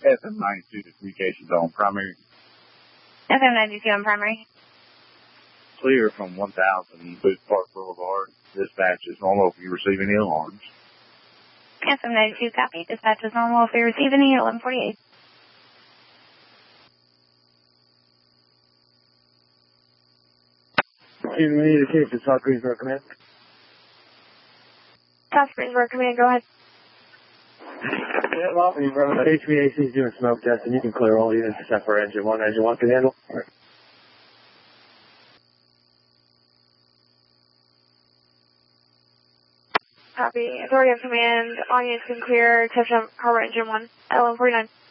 FM92 to communications on primary. FM92 on primary. Clear from 1000 Booth Park Boulevard. Dispatch is normal if you receive any alarms. FM92 copy. Dispatch is normal if you receive any at 1148. In the case of South Greensboro Command. South Greensboro Command, go ahead. Yeah, well, HVAC is doing smoke testing. You can clear all units except for engine 1. Engine 1 can handle. Copy. Authority of command. All units can clear. Touchdown Harbor Engine 1 at 1149.